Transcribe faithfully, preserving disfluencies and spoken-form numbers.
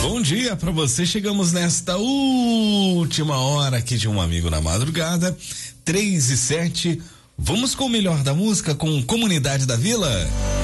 Bom dia pra você. Chegamos nesta última hora aqui de Um Amigo na Madrugada, três e sete. Vamos com o melhor da música com Comunidade da Vila.